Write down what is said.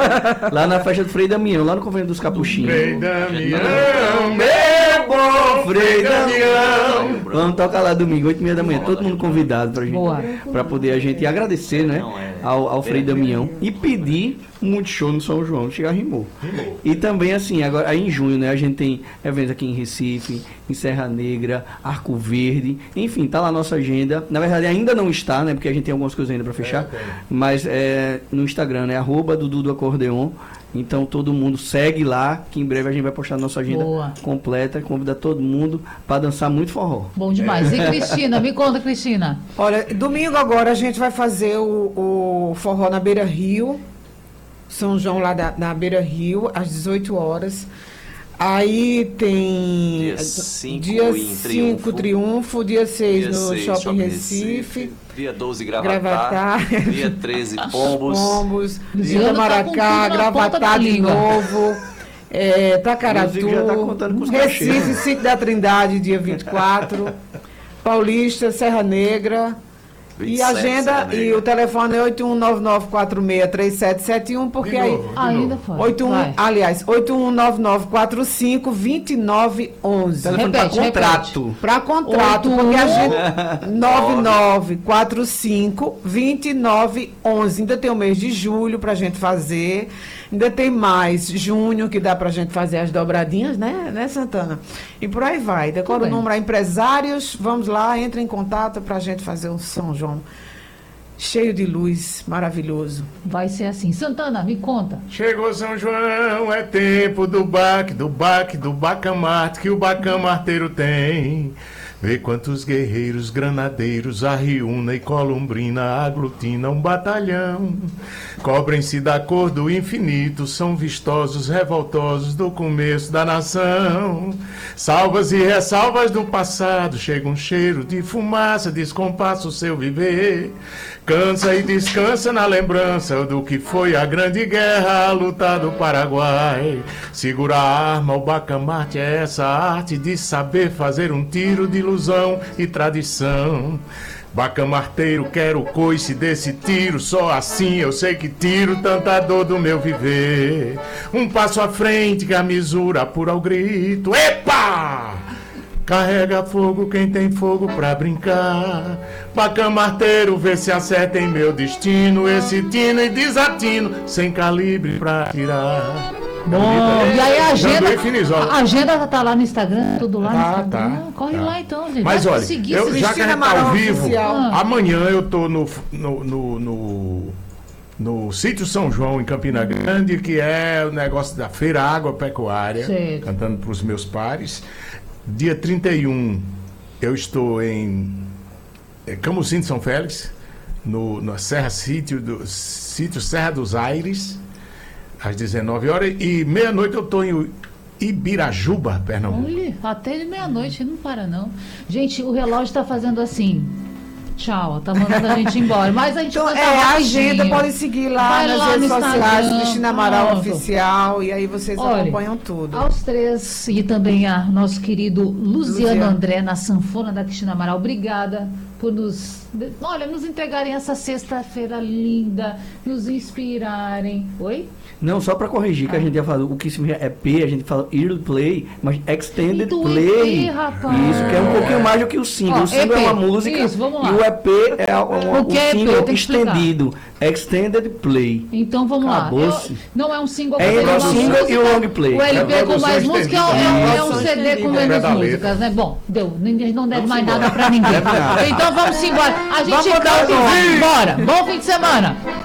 Lá na festa do Frei Damião, lá no Convento dos Capuchinhos. Frei Damião, meu bom Frei Damião. Vamos tocar lá domingo, 8h30 da manhã. Todo mundo convidado pra poder a gente agradecer, né? Ao Frei Damião. E pedir muito show no São João. Chegar rimou. E também, assim, agora aí em junho, né? A gente tem eventos aqui em Recife, em Serra Negra, Arco Verde. Enfim, tá lá a nossa agenda. Na verdade, ainda não está, né? Porque a gente tem algumas coisas ainda pra fechar. Mas no Instagram, né? @Dudu do Acordeon. Então todo mundo segue lá, que em breve a gente vai postar a nossa agenda completa, convidar todo mundo para dançar muito forró. Bom demais. E Cristina, me conta, Cristina. Olha, domingo agora a gente vai fazer o forró na Beira Rio, São João lá na Beira Rio, às 18 horas. Aí tem dia 5 Triunfo, dia 6 no Shopping Recife. Dia 12, Gravatar. Dia 13, Pombos. Dia Maracá, Gravatar de novo. Tacaratu, Recife, Sítio da Trindade, dia 24. Paulista, Serra Negra. E a agenda, e o telefone é 8199463771, porque de novo, aí... Ainda foi. 8199452911. Telefone para contrato. Para contrato, porque a gente... 99452911. Ainda tem o mês de julho pra gente fazer. Ainda tem mais junho, que dá pra gente fazer as dobradinhas, né, Santana? E por aí vai. Decora o número a empresários. Vamos lá, entre em contato pra gente fazer um São João cheio de luz, maravilhoso. Vai ser assim. Santana, me conta. Chegou São João, é tempo do bacamarte que o bacamarteiro tem. Vê quantos guerreiros, granadeiros, a Riuna e Columbrina aglutina um batalhão. Cobrem-se da cor do infinito, são vistosos, revoltosos do começo da nação. Salvas e ressalvas do passado, chega um cheiro de fumaça, descompassa o seu viver. Cansa e descansa na lembrança do que foi a grande guerra, a luta do Paraguai. Segura a arma, o bacamarte é essa arte de saber fazer um tiro de ilusão e tradição. Bacamarteiro, quero o coice desse tiro, só assim eu sei que tiro tanta dor do meu viver. Um passo à frente que a misura apura o grito. Epa! Carrega fogo quem tem fogo pra brincar. Bacamarteiro, vê se acerta em meu destino. Esse tino e desatino, sem calibre pra tirar. Bom, e aí a agenda tá lá no Instagram, tudo lá no Instagram. Tá. Corre lá então, gente. Mas olha, já que a gente tá ao vivo, amanhã eu tô no Sítio São João, em Campina Grande, que é o negócio da Feira Agropecuária, cantando pros meus pares. Dia 31, eu estou em Camusim de São Félix, na Sítio Serra dos Aires, às 19 horas, e meia-noite eu estou em Ibirajuba, Pernambuco. Olha, até de meia-noite, não para não. Gente, o relógio está fazendo assim. Tchau, tá mandando a gente embora. Mas a gente então, a agenda pode seguir lá nas redes sociais, Cristina Amaral Oficial, e aí vocês acompanham tudo. Aos três, e também a nosso querido Luciano André, na sanfona da Cristina Amaral. Obrigada por nos entregarem essa sexta-feira linda, nos inspirarem. Oi? Não, só para corrigir, que a gente ia falar, o que significa EP, a gente fala early play, mas extended play. EP, rapaz. Isso, que é um pouquinho mais do que o single. O single EP, é uma música, isso, vamos lá. E o EP é o single estendido. Extended play. Então vamos lá. Não é um single. É o single e o long play. O LP com mais música é um CD com menos músicas, né? Bom, deu. Não deve mais nada para ninguém. Então vamos embora. A gente canta e vai embora. Bom fim de semana.